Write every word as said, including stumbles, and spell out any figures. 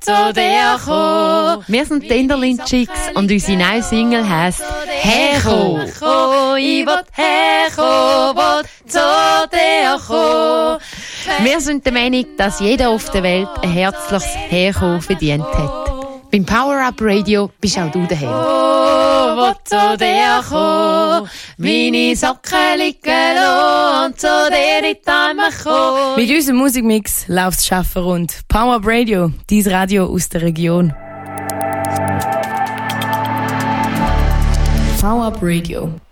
zu dir kommen. Wir sind die Enderlin Chicks und unsere neue Single heisst «Herkommen». Ich will herkommen, will zu dir kommen. Wir sind der Meinung, dass jeder auf der Welt ein herzliches Herkommen verdient hat. Beim Power-Up Radio bist auch du daheim. Oh, will zu dir kommen, meine Socken liegen lassen und zu dir in die Arme kommen. Mit unserem Musikmix läuft's schaffen rund. Power-Up Radio, dein Radio aus der Region. Power-Up Radio.